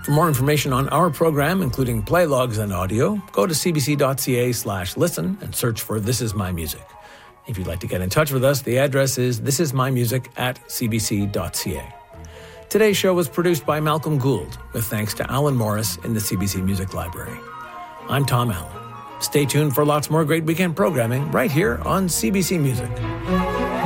For more information on our program, including play logs and audio, go to cbc.ca/listen and search for This Is My Music. If you'd like to get in touch with us, the address is thisismymusic@cbc.ca. Today's show was produced by Malcolm Gould, with thanks to Alan Morris in the CBC Music Library. I'm Tom Allen. Stay tuned for lots more great weekend programming right here on CBC Music.